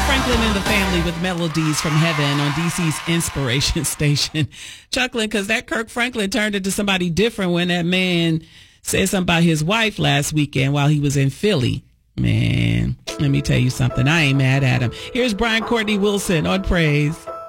Franklin and the Family with Melodies from Heaven on DC's Inspiration Station. Chuckling because that Kirk Franklin turned into somebody different when that man said something about his wife last weekend while he was in Philly. Man, let me tell you something. I ain't mad at him. Here's Brian Courtney Wilson on Praise.